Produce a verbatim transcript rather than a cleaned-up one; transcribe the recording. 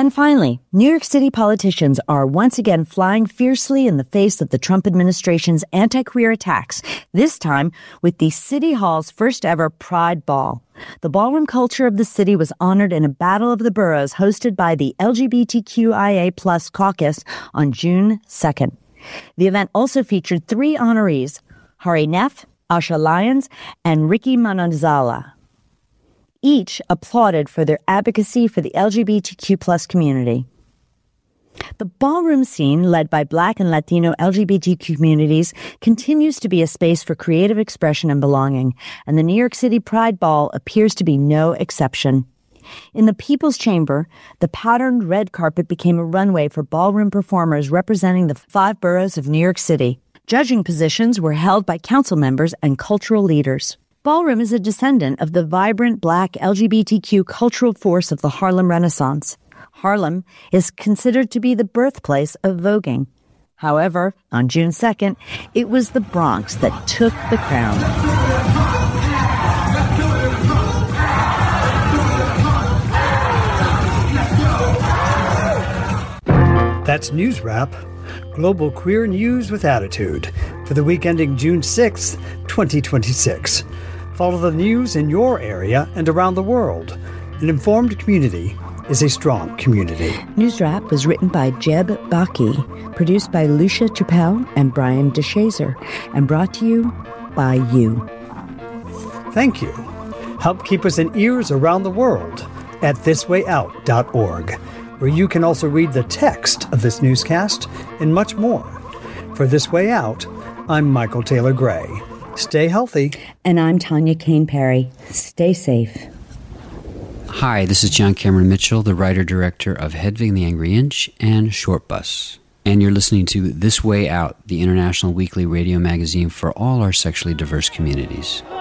And finally, New York City politicians are once again flying fiercely in the face of the Trump administration's anti-queer attacks, this time with the City Hall's first ever Pride Ball. The ballroom culture of the city was honored in a Battle of the Boroughs hosted by the L G B T Q I A plus caucus on June second. The event also featured three honorees, Hari Nef, Asha Lyons, and Ricky Manansala. Each applauded for their advocacy for the L G B T Q plus community. The ballroom scene, led by Black and Latino L G B T Q communities, continues to be a space for creative expression and belonging, and the New York City Pride Ball appears to be no exception. In the People's Chamber, the patterned red carpet became a runway for ballroom performers representing the five boroughs of New York City. Judging positions were held by council members and cultural leaders. Ballroom is a descendant of the vibrant Black L G B T Q cultural force of the Harlem Renaissance. Harlem is considered to be the birthplace of voguing. However, on June second, it was the Bronx that took the crown. That's News Wrap, global queer news with attitude, for the week ending June sixth, twenty twenty-six. Follow the news in your area and around the world. An informed community is a strong community. News Wrap was written by Jeb Baki, produced by Lucia Chappelle and Brian DeShazer, and brought to you by you. Thank you. Help keep us in ears around the world at this way out dot org, where you can also read the text of this newscast and much more. For This Way Out, I'm Michael Taylor Gray. Stay healthy. And I'm Tanya Kane Perry. Stay safe. Hi, this is John Cameron Mitchell, the writer-director of Hedwig and the Angry Inch and Short Bus. And you're listening to This Way Out, the international weekly radio magazine for all our sexually diverse communities.